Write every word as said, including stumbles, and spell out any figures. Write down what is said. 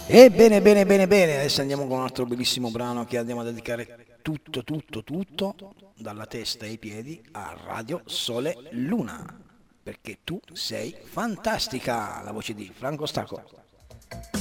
E bene, bene, bene, bene, adesso andiamo con un altro bellissimo brano che andiamo a dedicare tutto, tutto, tutto, dalla testa ai piedi a Radio Sole Luna, perché tu sei fantastica, la voce di Franco Stacco.